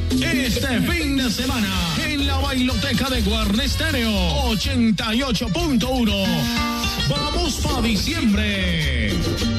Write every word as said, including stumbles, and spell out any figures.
Este fin de semana, en la bailoteca de Guarne Estéreo ochenta y ocho punto uno. Vamos para diciembre.